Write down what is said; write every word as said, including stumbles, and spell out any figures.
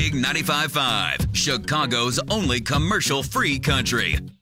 Big ninety-five point five, Chicago's only commercial-free country.